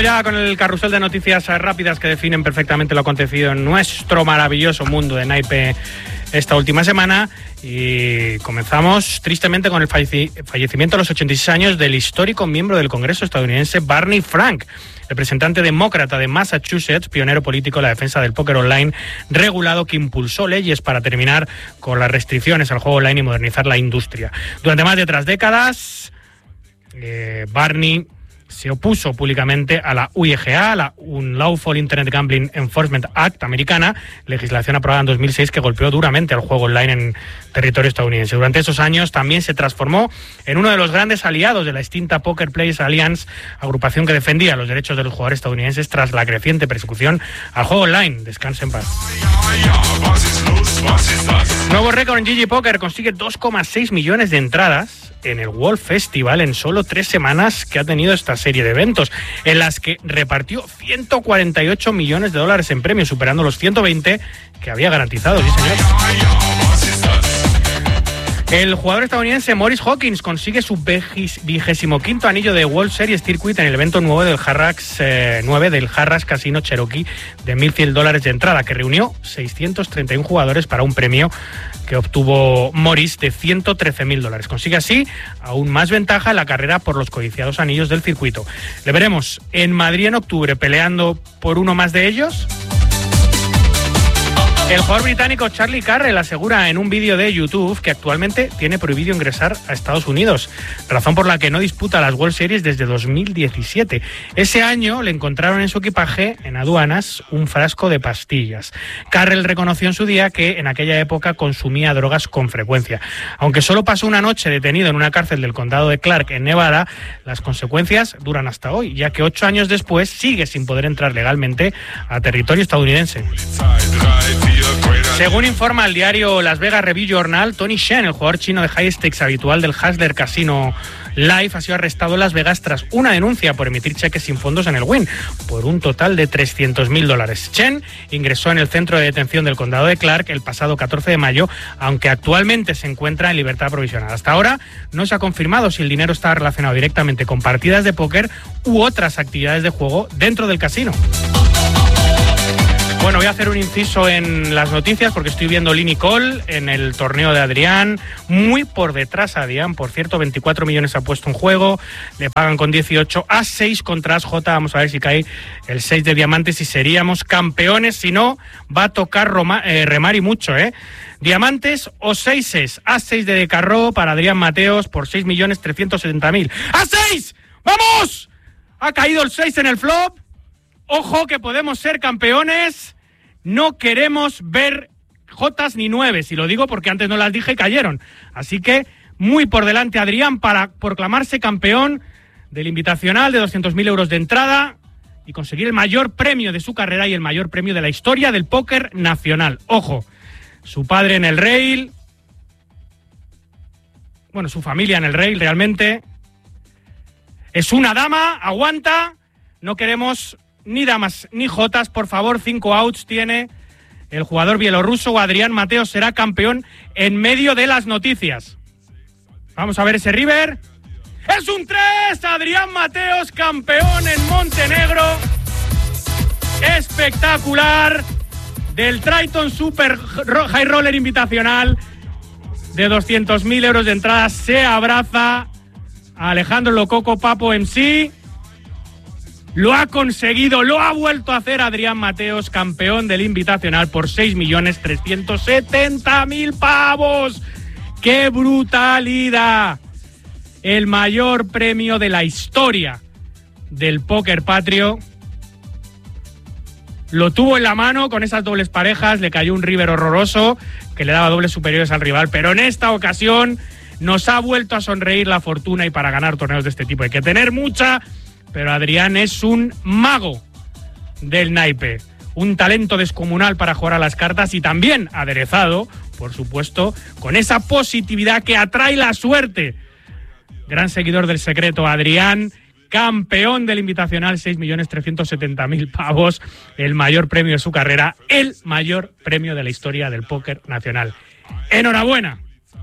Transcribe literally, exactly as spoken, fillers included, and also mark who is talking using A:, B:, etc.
A: ya con el carrusel de noticias rápidas que definen perfectamente lo acontecido en nuestro maravilloso mundo de naipe esta última semana, y comenzamos tristemente con el falleci- fallecimiento a los ochenta y seis años del histórico miembro del Congreso estadounidense Barney Frank, representante demócrata de Massachusetts, pionero político en la defensa del póker online regulado, que impulsó leyes para terminar con las restricciones al juego online y modernizar la industria. Durante más de tres décadas, eh, Barney se opuso públicamente a la U I G A, la Unlawful Internet Gambling Enforcement Act americana, legislación aprobada en dos mil seis que golpeó duramente al juego online en territorio estadounidense. Durante esos años también se transformó en uno de los grandes aliados de la extinta Poker Players Alliance, agrupación que defendía los derechos de los jugadores estadounidenses tras la creciente persecución al juego online. Descanse en paz. Nuevo récord en G G Poker, consigue dos coma seis millones de entradas en el World Festival en solo tres semanas que ha tenido esta serie de eventos, en las que repartió ciento cuarenta y ocho millones de dólares en premios, superando los ciento veinte que había garantizados. Sí, señor. El jugador estadounidense Maurice Hawkins consigue su vigésimo quinto anillo de World Series Circuit en el evento nuevo del Harrah's eh, nueve del Harrah's Casino Cherokee de mil cien dólares de entrada, que reunió seiscientos treinta y uno jugadores para un premio que obtuvo Maurice de ciento trece mil dólares. Consigue así aún más ventaja en la carrera por los codiciados anillos del circuito. Le veremos en Madrid en octubre peleando por uno más de ellos. El jugador británico Charlie Carrell asegura en un vídeo de YouTube que actualmente tiene prohibido ingresar a Estados Unidos, razón por la que no disputa las World Series desde dos mil diecisiete. Ese año le encontraron en su equipaje, en aduanas, un frasco de pastillas. Carrell reconoció en su día que en aquella época consumía drogas con frecuencia. Aunque solo pasó una noche detenido en una cárcel del condado de Clark, en Nevada, las consecuencias duran hasta hoy, ya que ocho años después sigue sin poder entrar legalmente a territorio estadounidense. Según informa el diario Las Vegas Review Journal, Tony Shen, el jugador chino de high stakes habitual del Hustler Casino Live, ha sido arrestado en Las Vegas tras una denuncia por emitir cheques sin fondos en el Wynn, por un total de trescientos mil dólares. Chen ingresó en el centro de detención del condado de Clark el pasado catorce de mayo, aunque actualmente se encuentra en libertad provisional. Hasta ahora no se ha confirmado si el dinero está relacionado directamente con partidas de póker u otras actividades de juego dentro del casino. Bueno, voy a hacer un inciso en las noticias porque estoy viendo Lee Nicole en el torneo de Adrián, muy por detrás a Adrián, por cierto, veinticuatro millones ha puesto en juego, le pagan con dieciocho, a seis contra As J, vamos a ver si cae el seis de diamantes y seríamos campeones, si no, va a tocar Roma, eh, remar y mucho, ¿eh? Diamantes o seises, a seis de Decarro para Adrián Mateos por seis millones trescientos setenta mil. ¡A seis! ¡Vamos! Ha caído el seis en el flop. Ojo que podemos ser campeones, no queremos ver jotas ni nueves, y lo digo porque antes no las dije y cayeron. Así que muy por delante Adrián para proclamarse campeón del Invitacional de doscientos mil euros de entrada y conseguir el mayor premio de su carrera y el mayor premio de la historia del póker nacional. Ojo, su padre en el rail, bueno, su familia en el rail realmente, es una dama, aguanta, no queremos ni damas ni jotas, por favor, cinco outs tiene el jugador bielorruso. Adrián Mateos será campeón en medio de las noticias. Vamos a ver ese river. ¡Es un tres! Adrián Mateos, campeón en Montenegro. Espectacular. Del Triton Super High Roller Invitacional de doscientos mil euros de entrada. Se abraza a Alejandro Lococo Papo M C. Lo ha conseguido, lo ha vuelto a hacer Adrián Mateos, campeón del Invitacional por seis millones trescientos setenta mil pavos. ¡Qué brutalidad! El mayor premio de la historia del póker patrio. Lo tuvo en la mano con esas dobles parejas, le cayó un river horroroso que le daba dobles superiores al rival, pero en esta ocasión nos ha vuelto a sonreír la fortuna, y para ganar torneos de este tipo hay que tener mucha. Pero Adrián es un mago del naipe, un talento descomunal para jugar a las cartas y también aderezado, por supuesto, con esa positividad que atrae la suerte. Gran seguidor del secreto, Adrián, campeón del Invitacional, seis millones trescientos setenta mil pavos, el mayor premio de su carrera, el mayor premio de la historia del póker nacional. ¡Enhorabuena!